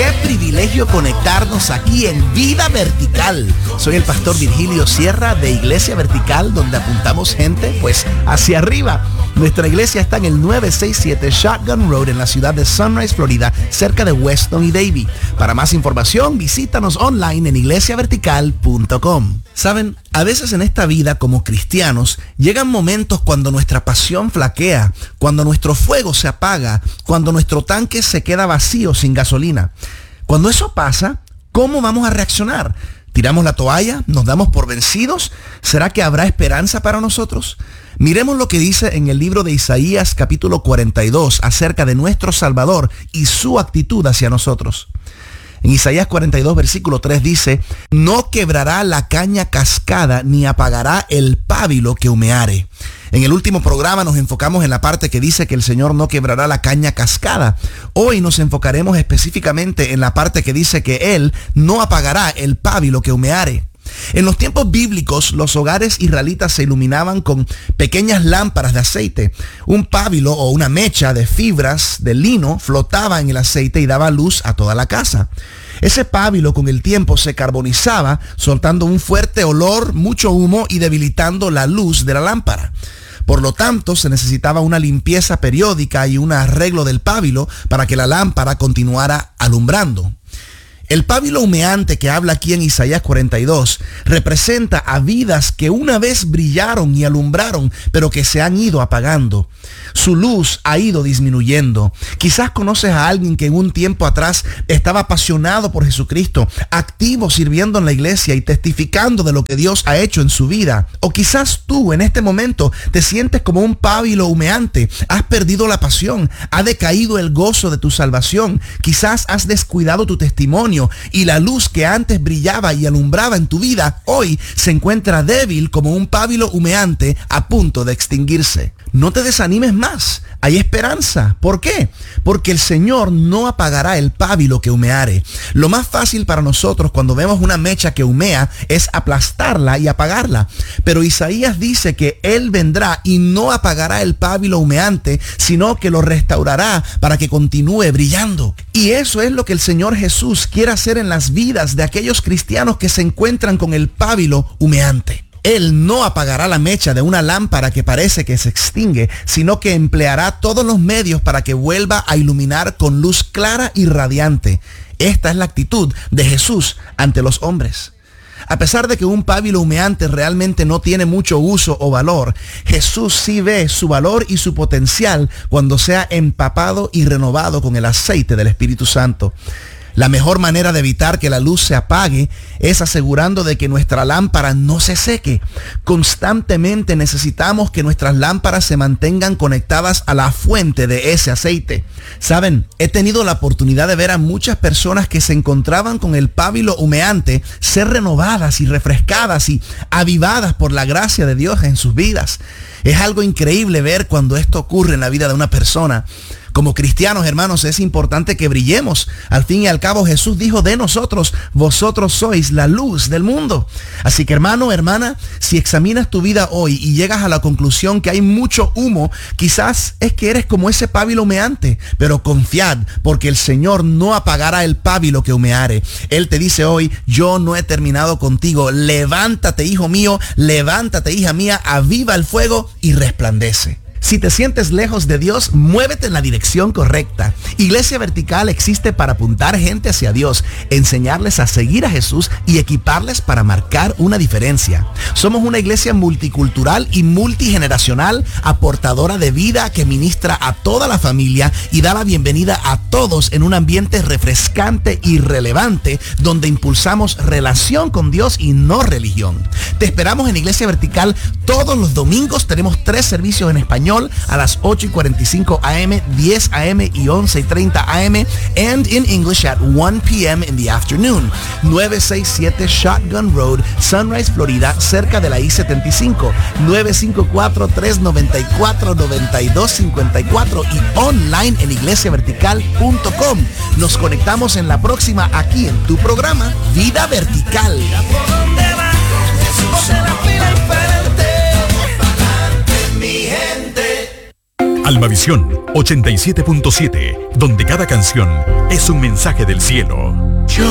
Qué privilegio conectarnos aquí en Vida Vertical. Soy el pastor Virgilio Sierra de Iglesia Vertical, donde apuntamos gente pues hacia arriba. Nuestra iglesia está en el 967 Shotgun Road en la ciudad de Sunrise, Florida, cerca de Weston y Davie. Para más información, visítanos online en iglesiavertical.com. Saben, a veces en esta vida como cristianos llegan momentos cuando nuestra pasión flaquea, cuando nuestro fuego se apaga, cuando nuestro tanque se queda vacío sin gasolina. Cuando eso pasa, ¿cómo vamos a reaccionar? ¿Tiramos la toalla? ¿Nos damos por vencidos? ¿Será que habrá esperanza para nosotros? Miremos lo que dice en el libro de Isaías capítulo 42 acerca de nuestro Salvador y su actitud hacia nosotros. En Isaías 42, versículo 3 dice: no quebrará la caña cascada ni apagará el pábilo que humeare. En el último programa nos enfocamos en la parte que dice que el Señor no quebrará la caña cascada. Hoy nos enfocaremos específicamente en la parte que dice que Él no apagará el pábilo que humeare. En los tiempos bíblicos, los hogares israelitas se iluminaban con pequeñas lámparas de aceite. Un pábilo o una mecha de fibras de lino flotaba en el aceite y daba luz a toda la casa. Ese pábilo con el tiempo se carbonizaba, soltando un fuerte olor, mucho humo y debilitando la luz de la lámpara. Por lo tanto, se necesitaba una limpieza periódica y un arreglo del pábilo para que la lámpara continuara alumbrando. El pábilo humeante que habla aquí en Isaías 42 representa a vidas que una vez brillaron y alumbraron, pero que se han ido apagando. Su luz ha ido disminuyendo. Quizás conoces a alguien que en un tiempo atrás estaba apasionado por Jesucristo, activo sirviendo en la iglesia y testificando de lo que Dios ha hecho en su vida. O quizás tú en este momento te sientes como un pábilo humeante. Has perdido la pasión, ha decaído el gozo de tu salvación. Quizás has descuidado tu testimonio y la luz que antes brillaba y alumbraba en tu vida hoy se encuentra débil como un pábilo humeante a punto de extinguirse. No te desanimes más, hay esperanza. ¿Por qué? Porque el Señor no apagará el pábilo que humeare. Lo más fácil para nosotros cuando vemos una mecha que humea es aplastarla y apagarla. Pero Isaías dice que Él vendrá y no apagará el pábilo humeante, sino que lo restaurará para que continúe brillando. Y eso es lo que el Señor Jesús quiere hacer en las vidas de aquellos cristianos que se encuentran con el pábilo humeante. Él no apagará la mecha de una lámpara que parece que se extingue, sino que empleará todos los medios para que vuelva a iluminar con luz clara y radiante. Esta es la actitud de Jesús ante los hombres. A pesar de que un pábilo humeante realmente no tiene mucho uso o valor, Jesús sí ve su valor y su potencial cuando sea empapado y renovado con el aceite del Espíritu Santo. La mejor manera de evitar que la luz se apague es asegurando de que nuestra lámpara no se seque. Constantemente necesitamos que nuestras lámparas se mantengan conectadas a la fuente de ese aceite. Saben, he tenido la oportunidad de ver a muchas personas que se encontraban con el pábilo humeante ser renovadas y refrescadas y avivadas por la gracia de Dios en sus vidas. Es algo increíble ver cuando esto ocurre en la vida de una persona. Como cristianos, hermanos, es importante que brillemos. Al fin y al cabo, Jesús dijo de nosotros: vosotros sois la luz del mundo. Así que, hermano, hermana, si examinas tu vida hoy y llegas a la conclusión que hay mucho humo, quizás es que eres como ese pábilo humeante. Pero confiad, porque el Señor no apagará el pábilo que humeare. Él te dice hoy: yo no he terminado contigo. Levántate, hijo mío, levántate, hija mía, aviva el fuego y resplandece. Si te sientes lejos de Dios, muévete en la dirección correcta. Iglesia Vertical existe para apuntar gente hacia Dios, enseñarles a seguir a Jesús y equiparles para marcar una diferencia. Somos una iglesia multicultural y multigeneracional, aportadora de vida que ministra a toda la familia y da la bienvenida a todos en un ambiente refrescante y relevante, donde impulsamos relación con Dios y no religión. Te esperamos en Iglesia Vertical todos los domingos. Tenemos 3 servicios en español a las 8:45 a.m., 10 a.m. y 11:30 a.m. and in English at 1 p.m. in the afternoon. 967 Shotgun Road, Sunrise, Florida, cerca de la I-75. 954-394-9254 y online en iglesiavertical.com. Nos conectamos en la próxima aquí en tu programa Vida Vertical. Almavisión 87.7, donde cada canción es un mensaje del cielo. Yo